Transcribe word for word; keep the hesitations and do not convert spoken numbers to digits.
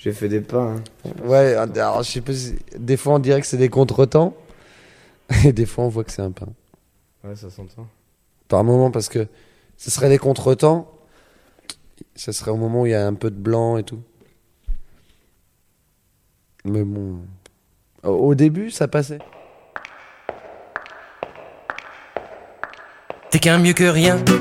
J'ai fait des pas. Hein. Ouais, alors je sais pas si... Des fois on dirait que c'est des contretemps. Et des fois on voit que c'est un pain. Ouais, ça s'entend. Par un moment, parce que ce serait des contretemps. Ça serait au moment où il y a un peu de blanc et tout. Mais bon. Au, au début, ça passait. T'es qu'un mieux que rien,